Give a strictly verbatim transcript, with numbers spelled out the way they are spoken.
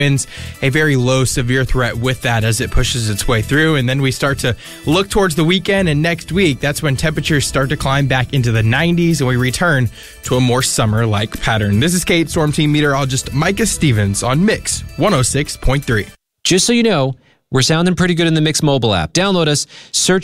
winds, a very low severe threat with that as it pushes its way through. And then we start to look towards the weekend and next week. That's when temperatures start to climb back into the nineties and we return to a more summer-like pattern. This is Kate, Storm Team meteorologist Micah Stevens on Mix one oh six point three. Just so you know, we're sounding pretty good in the Mix mobile app. Download us, search